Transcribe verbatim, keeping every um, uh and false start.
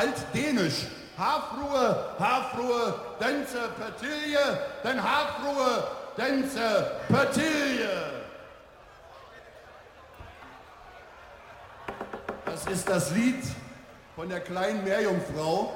altdänisch. Hafruhe, Hafruhe, Denze, Pertilje, denn Hafruhe, Denze, Pertilje. Das ist das Lied von der kleinen Meerjungfrau,